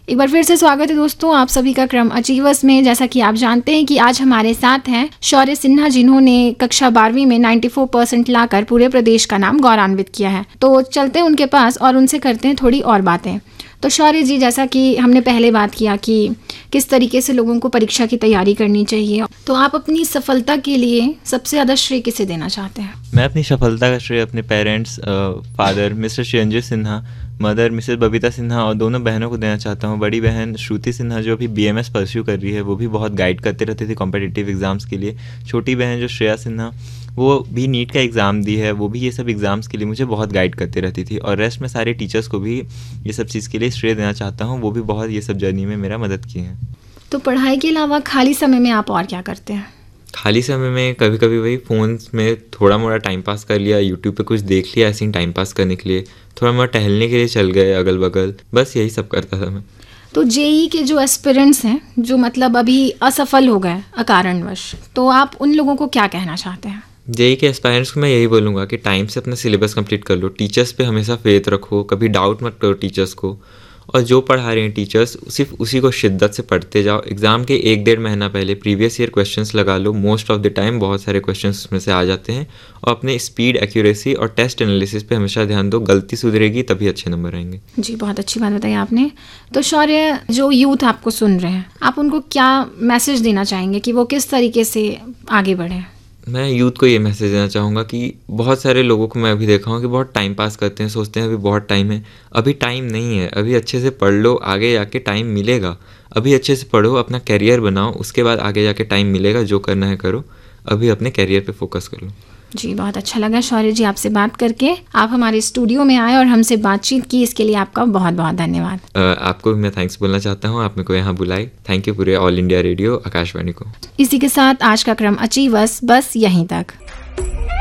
एक बार फिर से स्वागत है दोस्तों आप सभी का क्रम अचीवर्स में। जैसा कि आप जानते हैं कि आज हमारे साथ हैं शौर्य सिन्हा, जिन्होंने कक्षा 12वीं में 94% लाकर पूरे प्रदेश का नाम गौरवान्वित किया है। तो चलते हैं उनके पास और उनसे करते हैं थोड़ी और बातें। तो शौर्य जी, जैसा कि हमने पहले बात किया कि किस तरीके से लोगों को परीक्षा की तैयारी करनी चाहिए, तो आप अपनी सफलता के लिए सबसे ज़्यादा श्रेय किसे देना चाहते हैं? मैं अपनी सफलता का श्रेय अपने पेरेंट्स, फादर मिस्टर चिरंजीव सिन्हा, मदर मिसेस बबीता सिन्हा और दोनों बहनों को देना चाहता हूँ। बड़ी बहन श्रुति सिन्हा जो अभी BMS परस्यू कर रही है, वो भी बहुत गाइड करते रहती थी कॉम्पिटिटिव एग्ज़ाम्स के लिए। छोटी बहन जो श्रेया सिन्हा, वो भी नीट का एग्ज़ाम दी है, वो भी ये सब एग्ज़ाम्स के लिए मुझे बहुत गाइड करते रहती थी। और रेस्ट में सारे टीचर्स को भी ये सब चीज़ के लिए श्रेय देना चाहता हूँ, वो भी बहुत ये सब जर्नी में मेरा मदद की है। तो पढ़ाई के अलावा खाली समय में आप और क्या करते हैं? खाली समय में कभी कभी वही फ़ोन में थोड़ा मोड़ा टाइम पास कर लिया, यूट्यूब पे कुछ देख लिया ऐसे ही टाइम पास करने के लिए, थोड़ा मोड़ा टहलने के लिए चल गए अगल बगल, बस यही सब करता था मैं। तो JEE के जो एस्पिरेंट्स हैं, जो मतलब अभी असफल हो गए अकारणवश, तो आप उन लोगों को क्या कहना चाहते हैं? JEE के एस्पायरेंट्स को मैं यही बोलूँगा कि टाइम से अपना सिलेबस कंप्लीट कर लो, टीचर्स पे हमेशा फेथ रखो, कभी डाउट मत करो टीचर्स को, और जो पढ़ा रहे हैं टीचर्स सिर्फ उसी को शिद्दत से पढ़ते जाओ। एग्ज़ाम के 1-1.5 महीना पहले प्रीवियस ईयर क्वेश्चंस लगा लो, मोस्ट ऑफ द टाइम बहुत सारे क्वेश्चंस उसमें से आ जाते हैं। और अपने स्पीड, एक्यूरेसी और टेस्ट एनालिसिस पे हमेशा ध्यान दो, गलती सुधरेगी तभी अच्छे नंबर आएंगे। जी, बहुत अच्छी बात बताई आपने। तो शौर्य, जो यूथ आपको सुन रहे हैं, आप उनको क्या मैसेज देना चाहेंगे कि वो किस तरीके से आगे बढ़ें? मैं यूथ को ये मैसेज देना चाहूँगा कि बहुत सारे लोगों को मैं अभी देखा हूँ कि बहुत टाइम पास करते हैं, सोचते हैं अभी बहुत टाइम है। अभी टाइम नहीं है, अभी अच्छे से पढ़ लो, आगे जाके टाइम मिलेगा। अभी अच्छे से पढ़ो, अपना कैरियर बनाओ, उसके बाद आगे जाके टाइम मिलेगा, जो करना है करो। अभी अपने कैरियर पे फोकस कर लो। जी, बहुत अच्छा लगा शौर्य जी आपसे बात करके। आप हमारे स्टूडियो में आए और हमसे बातचीत की, इसके लिए आपका बहुत बहुत धन्यवाद। आपको भी मैं थैंक्स बोलना चाहता हूँ, आप मेरे को यहाँ बुलाई। थैंक यू पूरे ऑल इंडिया रेडियो आकाशवाणी को। इसी के साथ आज का क्रम अचीवर्स बस यहीं तक।